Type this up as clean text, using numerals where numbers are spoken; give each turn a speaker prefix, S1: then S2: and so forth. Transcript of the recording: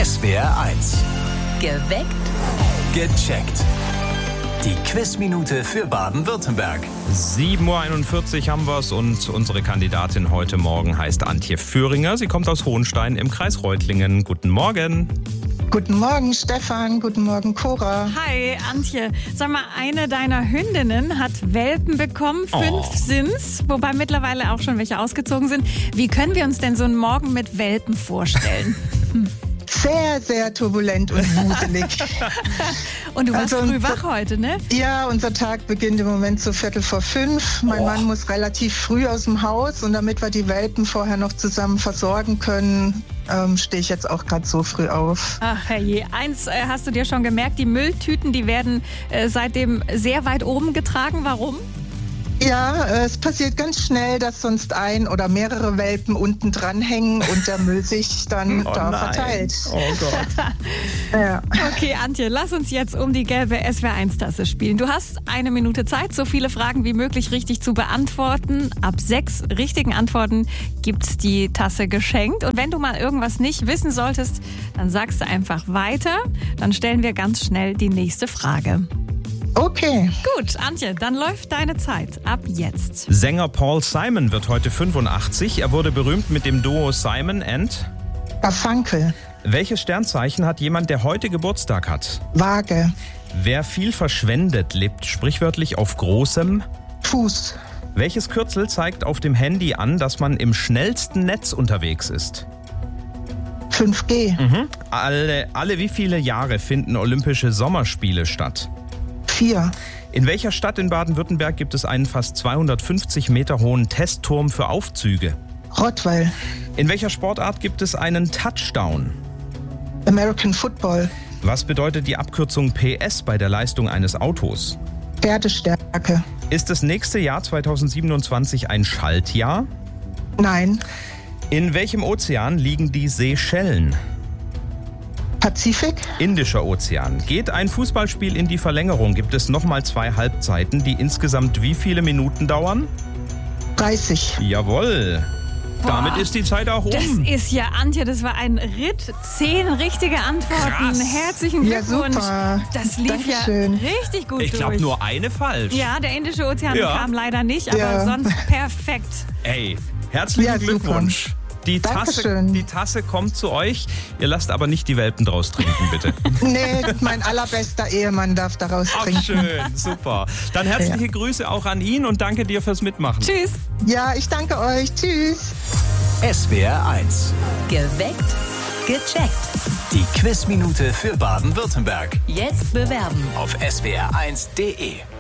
S1: SWR1.
S2: Geweckt.
S1: Gecheckt. Die Quizminute für Baden-Württemberg.
S3: 7.41 Uhr haben wir es und unsere Kandidatin heute Morgen heißt Antje Föhringer. Sie kommt aus Hohenstein im Kreis Reutlingen. Guten Morgen.
S4: Guten Morgen, Stefan. Guten Morgen, Cora.
S5: Hi, Antje. Sag mal, eine deiner Hündinnen hat Welpen bekommen. 5 sind's, wobei mittlerweile auch schon welche ausgezogen sind. Wie können wir uns denn so einen Morgen mit Welpen vorstellen?
S4: Sehr, sehr turbulent und wuselig.
S5: Und du warst früh wach heute, ne?
S4: Ja, unser Tag beginnt im Moment so 4:45. Mein Mann muss relativ früh aus dem Haus und damit wir die Welpen vorher noch zusammen versorgen können, stehe ich jetzt auch gerade so früh auf.
S5: Ach herrje, eins hast du dir schon gemerkt, die Mülltüten, die werden seitdem sehr weit oben getragen. Warum?
S4: Ja, es passiert ganz schnell, dass sonst ein oder mehrere Welpen unten dranhängen und der Müll sich dann da verteilt.
S3: Oh Gott.
S4: Ja.
S5: Okay, Antje, lass uns jetzt um die gelbe SWR1-Tasse spielen. Du hast 1 Minute Zeit, so viele Fragen wie möglich richtig zu beantworten. Ab 6 richtigen Antworten gibt's die Tasse geschenkt. Und wenn du mal irgendwas nicht wissen solltest, dann sagst du einfach weiter. Dann stellen wir ganz schnell die nächste Frage.
S4: Okay.
S5: Gut, Antje, dann läuft deine Zeit. Ab jetzt.
S3: Sänger Paul Simon wird heute 85. Er wurde berühmt mit dem Duo Simon and...
S4: Garfunkel.
S3: Welches Sternzeichen hat jemand, der heute Geburtstag hat?
S4: Waage.
S3: Wer viel verschwendet, lebt sprichwörtlich auf großem...
S4: Fuß.
S3: Welches Kürzel zeigt auf dem Handy an, dass man im schnellsten Netz unterwegs ist?
S4: 5G.
S3: Alle wie viele Jahre finden Olympische Sommerspiele statt?
S4: 4.
S3: In welcher Stadt in Baden-Württemberg gibt es einen fast 250 Meter hohen Testturm für Aufzüge?
S4: Rottweil.
S3: In welcher Sportart gibt es einen Touchdown?
S4: American Football.
S3: Was bedeutet die Abkürzung PS bei der Leistung eines Autos?
S4: Pferdestärke.
S3: Ist das nächste Jahr 2027 ein Schaltjahr?
S4: Nein.
S3: In welchem Ozean liegen die Seychellen?
S4: Pazifik.
S3: Indischer Ozean. Geht ein Fußballspiel in die Verlängerung, gibt es nochmal 2 Halbzeiten, die insgesamt wie viele Minuten dauern?
S4: 30.
S3: Jawohl. Damit ist die Zeit auch
S5: Das
S3: um.
S5: ist ja, Antje, das war ein Ritt. 10 richtige Antworten.
S3: Krass.
S5: Herzlichen
S4: Ja,
S5: Glückwunsch.
S4: super.
S5: Das lief
S4: Dankeschön.
S5: ja richtig gut
S3: Ich glaube
S5: durch.
S3: nur eine falsch.
S5: Ja, der Indische Ozean
S3: Ja.
S5: kam leider nicht, aber
S4: Ja.
S5: sonst perfekt.
S3: Ey, herzlichen
S4: Ja, super.
S3: Glückwunsch. Die
S4: Dankeschön.
S3: Tasse kommt zu euch. Ihr lasst aber nicht die Welpen draus trinken, bitte.
S4: Nee, mein allerbester Ehemann darf daraus
S3: Ach,
S4: trinken.
S3: schön, super. Dann herzliche Grüße auch an ihn und danke dir fürs Mitmachen.
S5: Tschüss.
S4: Ja, ich danke euch. Tschüss.
S1: SWR1.
S2: Geweckt. Gecheckt.
S1: Die Quizminute für Baden-Württemberg.
S2: Jetzt bewerben.
S1: Auf swr1.de.